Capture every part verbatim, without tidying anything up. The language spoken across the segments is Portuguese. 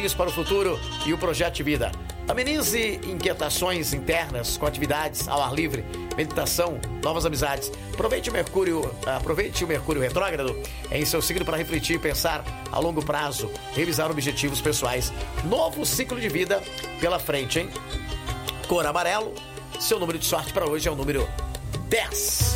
caminhos para o futuro e o projeto de vida. Amenize inquietações internas com atividades ao ar livre, meditação, novas amizades. Aproveite o Mercúrio, aproveite o Mercúrio retrógrado em seu signo para refletir, pensar a longo prazo, revisar objetivos pessoais. Novo ciclo de vida pela frente, hein? Cor amarelo, seu número de sorte para hoje é o número dez.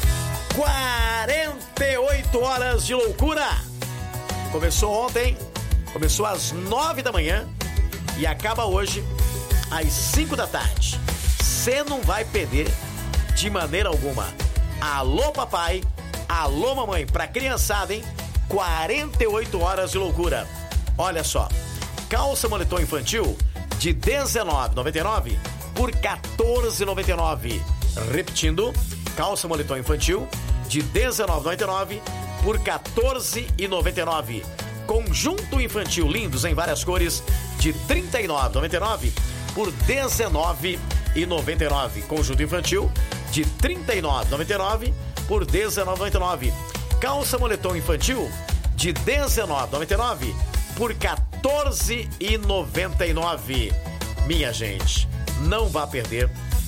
quarenta e oito horas de loucura. Começou ontem, começou às nove da manhã e acaba hoje às cinco da tarde. Você não vai perder de maneira alguma. Alô, papai, alô, mamãe, pra criançada, hein? quarenta e oito horas de loucura. Olha só, calça moletom infantil de dezenove reais e noventa e nove centavos por quatorze reais e noventa e nove centavos. Repetindo, calça moletom infantil de dezenove reais e noventa e nove centavos por quatorze reais e noventa e nove centavos. Conjunto infantil lindos em várias cores de trinta e nove reais e noventa e nove centavos por dezenove reais e noventa e nove centavos. Conjunto infantil de trinta e nove reais e noventa e nove centavos por dezenove reais e noventa e nove centavos. Calça moletom infantil de dezenove reais e noventa e nove centavos por quatorze reais e noventa e nove centavos. Minha gente, não vá perder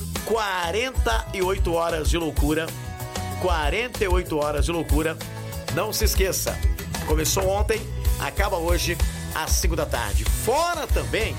quarenta e oito horas de loucura. quarenta e oito horas de loucura. Não se esqueça, começou ontem, acaba hoje às cinco da tarde. Fora também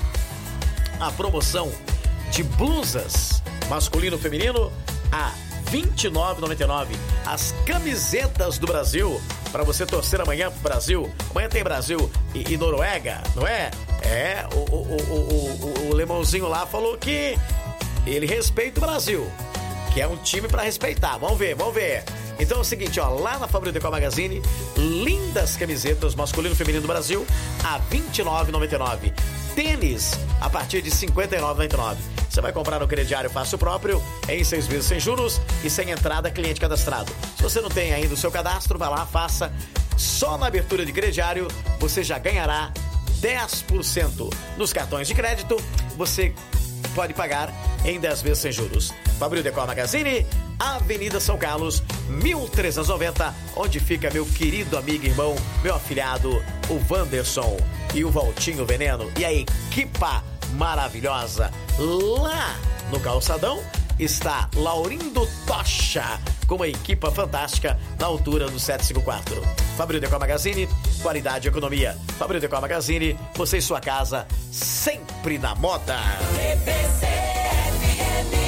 a promoção de blusas masculino e feminino a vinte e nove reais e noventa e nove centavos. As camisetas do Brasil, para você torcer amanhã pro Brasil. Amanhã tem Brasil e, e Noruega, não é? É, o, o, o, o, o Lemãozinho lá falou que ele respeita o Brasil, que é um time para respeitar. Vamos ver, vamos ver. Então é o seguinte, ó, lá na Fabril Decor Magazine, lindas camisetas masculino e feminino do Brasil a vinte e nove reais e noventa e nove centavos. Tênis a partir de cinquenta e nove reais e noventa e nove centavos. Você vai comprar no crediário fácil próprio, em seis vezes sem juros e sem entrada cliente cadastrado. Se você não tem ainda o seu cadastro, vai lá, faça. Só na abertura de crediário você já ganhará dez por cento. Nos cartões de crédito, você pode pagar em dez vezes sem juros. Fabril Decor Magazine, Avenida São Carlos, mil trezentos e noventa, onde fica meu querido amigo e irmão, meu afilhado, o Wanderson e o Valtinho Veneno e a equipa maravilhosa. Lá no calçadão está Laurindo Tocha, com uma equipa fantástica na altura do setecentos e cinquenta e quatro. Fabril Decor Magazine, qualidade e economia. Fabril Decor Magazine, você e sua casa sempre na moda. B B C F M.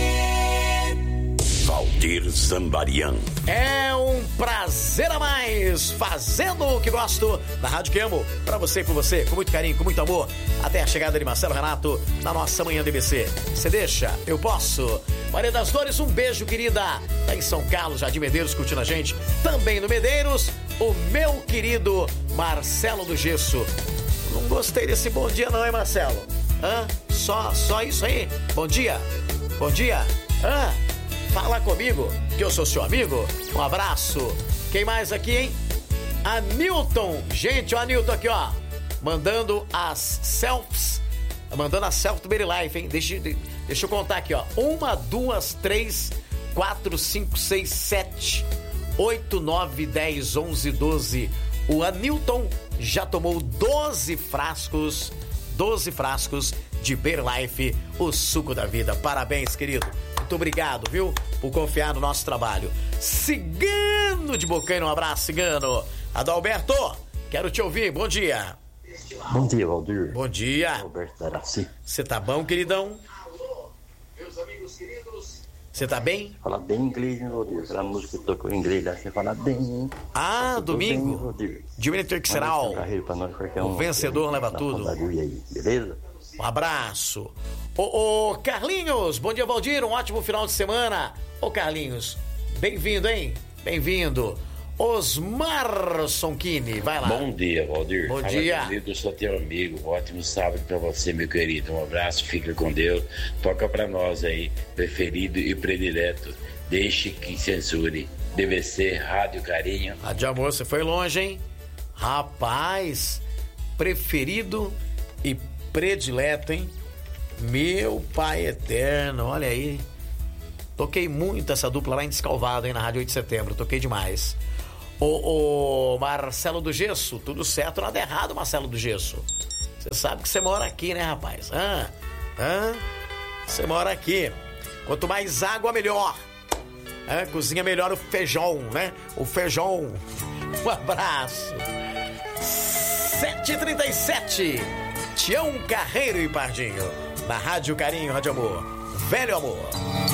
Valdir Zambarian. É um prazer a mais fazendo o que gosto na Rádio que amo, pra você e por você, com muito carinho, com muito amor, até a chegada de Marcelo Renato na nossa manhã D B C. Você deixa? Eu posso. Maria das Dores, um beijo, querida. Tá em São Carlos, Jardim Medeiros, curtindo a gente. Também no Medeiros, o meu querido Marcelo do Gesso. Não gostei desse bom dia não, hein, Marcelo? Hã? Só, só isso aí? Bom dia? Bom dia? Hã? Fala comigo, que eu sou seu amigo. Um abraço. Quem mais aqui, hein? Anilton. Gente, o Anilton aqui, ó. Mandando as selfies. Mandando a selfie do Berry Life, hein? Deixa, deixa eu contar aqui, ó. Uma, duas, três, quatro, cinco, seis, sete, oito, nove, dez, onze, doze. O Anilton já tomou doze frascos, doze frascos de Berry Life, o suco da vida. Parabéns, querido. Muito obrigado, viu? Por confiar no nosso trabalho. Cigano de Bocaina, um abraço, Cigano. Adalberto, quero te ouvir. Bom dia. Bom dia, Valdir. Bom dia. Alberto Daraci. Você tá bom, queridão? Alô, meus amigos queridos. Você tá bem? Fala bem inglês, hein, Valdir? Aquela música que tocou em inglês, lá você fala bem, hein? Ah, Tudo domingo. bem, Valdir? Diminuir que será o, o vencedor leva tudo. Aí, beleza? Um abraço. Ô, ô, Carlinhos, bom dia, Valdir. Um ótimo final de semana. Ô, Carlinhos, bem-vindo, hein? Bem-vindo. Osmar Sonchini, vai lá. Bom dia, Valdir. Bom Fala dia. Comigo, eu sou teu amigo. Ótimo sábado pra você, meu querido. Um abraço, fica com Deus. Toca pra nós aí, preferido e predileto. Deixe que censure. D B C, Rádio Carinho. Rádio Amor, você foi longe, hein? Rapaz, preferido e predileto, hein? Meu pai eterno, olha aí. Toquei muito essa dupla lá em Descalvado, hein, na Rádio oito de Setembro. Toquei demais. Ô, ô, Marcelo do Gesso, tudo certo, nada errado, Marcelo do Gesso. Você sabe que você mora aqui, né, rapaz? Hã? Hã? Você mora aqui. Quanto mais água, melhor. Hã? Cozinha melhor o feijão, né? O feijão. Um abraço. sete e trinta e sete. Tião Carreiro e Pardinho. Na Rádio Carinho, Rádio Amor. Velho Amor.